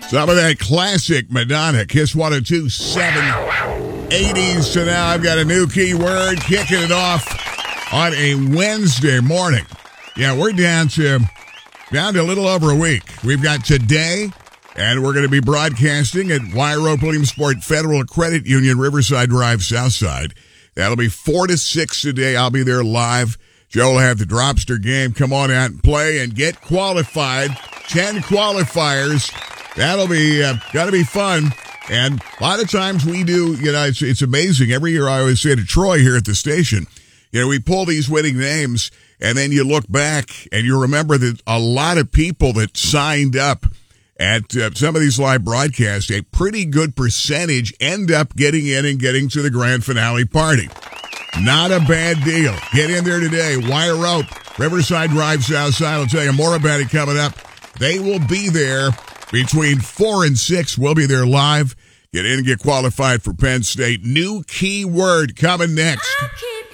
Some of that classic Madonna, Kiss 102.7 80s to now. I've got a new keyword kicking it off on a Wednesday morning. Yeah, we're down to a little over a week. We've got today, and we're going to be broadcasting at Wyrope Williamsport Federal Credit Union, Riverside Drive, Southside. That'll be 4 to 6 today. I'll be there live. Joe will have the Dropster game. Come on out and play and get qualified. 10 qualifiers. That'll be going to be fun. And a lot of times we do, it's amazing. Every year I always say to Troy here at the station, we pull these winning names, and then you look back and you remember that a lot of people that signed up at some of these live broadcasts, a pretty good percentage end up getting in and getting to the grand finale party. Not a bad deal. Get in there today. Wyrope, Riverside Drive, Southside. I'll tell you more about it coming up. They will be there between 4 and 6. We'll be there live. Get in and get qualified for Penn State. New keyword coming next.